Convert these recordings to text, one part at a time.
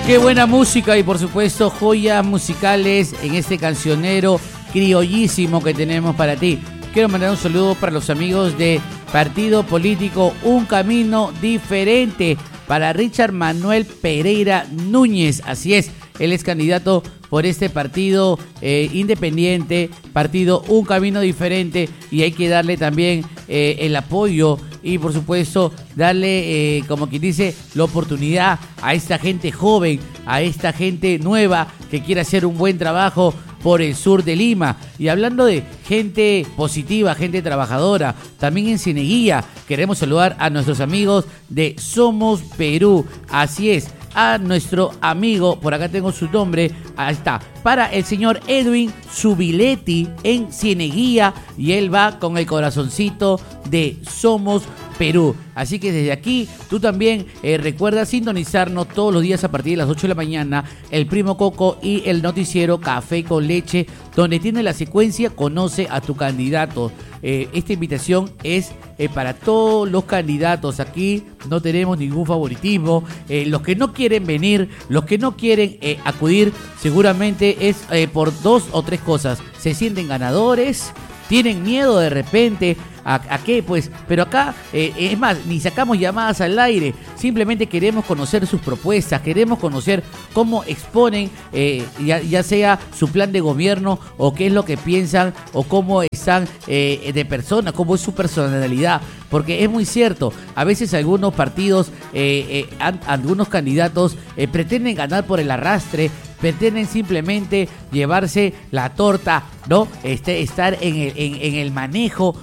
Qué buena música y por supuesto joyas musicales en este cancionero criollísimo que tenemos para ti. Quiero mandar un saludo para los amigos de Partido Político Un Camino Diferente, para Richard Manuel Pereira Núñez. Así es, él es candidato por este partido independiente, partido Un Camino Diferente, y hay que darle también el apoyo y por supuesto darle, como quien dice, la oportunidad a esta gente joven, a esta gente nueva que quiere hacer un buen trabajo por el sur de Lima. Y hablando de gente positiva, gente trabajadora, también en Cieneguilla queremos saludar a nuestros amigos de Somos Perú. Así es, a nuestro amigo, por acá tengo su nombre, ahí está, para el señor Edwin Subiletti en Cieneguilla, y él va con el corazoncito de Somos Perú. Así que desde aquí, tú también recuerda sintonizarnos todos los días a partir de las 8 de la mañana, el Primo Coco y el noticiero Café con Leche, donde tiene la secuencia Conoce a tu candidato. Esta invitación es para todos los candidatos. Aquí no tenemos ningún favoritismo. Los que no quieren venir, los que no quieren acudir, seguramente es por dos o tres cosas. Se sienten ganadores, tienen miedo de repente. ¿A qué? Pues, pero acá, es más, ni sacamos llamadas al aire, simplemente queremos conocer sus propuestas, queremos conocer cómo exponen, ya sea su plan de gobierno, o qué es lo que piensan, o cómo están de persona, cómo es su personalidad, porque es muy cierto, a veces algunos partidos, algunos candidatos pretenden ganar por el arrastre, pretenden simplemente llevarse la torta, ¿no? Estar en el manejo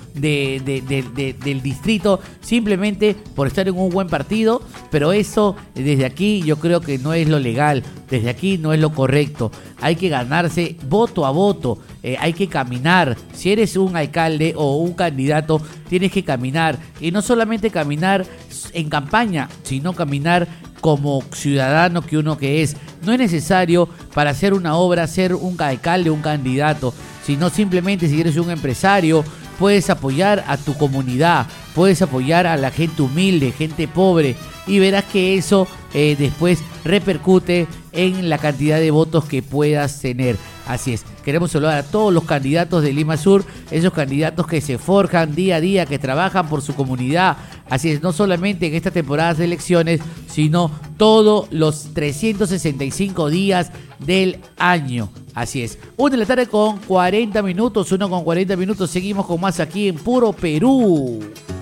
del distrito simplemente por estar en un buen partido, pero eso desde aquí yo creo que no es lo legal, desde aquí no es lo correcto. Hay que ganarse voto a voto, hay que caminar. Si eres un alcalde o un candidato, tienes que caminar, y no solamente caminar en campaña, sino caminar como ciudadano que uno que es. No es necesario para hacer una obra ser un alcalde, un candidato, sino simplemente si eres un empresario, puedes apoyar a tu comunidad, puedes apoyar a la gente humilde, gente pobre, y verás que eso después repercute en la cantidad de votos que puedas tener. Así es, queremos saludar a todos los candidatos de Lima Sur, esos candidatos que se forjan día a día, que trabajan por su comunidad. Así es, no solamente en estas temporadas de elecciones, sino todos los 365 días del año. Así es, 1 de la tarde con 40 minutos, 1 con 40 minutos, seguimos con más aquí en Puro Perú.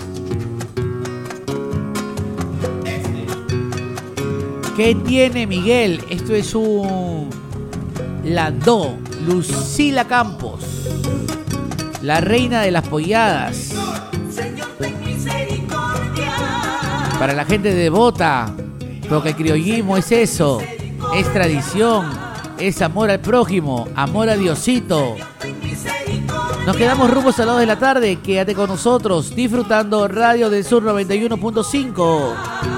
¿Qué tiene Miguel? Esto es un Landó, Lucila Campos, la reina de las polladas. Para la gente devota, porque el criollismo es eso, es tradición, es amor al prójimo, amor a Diosito. Nos quedamos rumbo a las 2 de la tarde, quédate con nosotros, disfrutando Radio del Sur 91.5.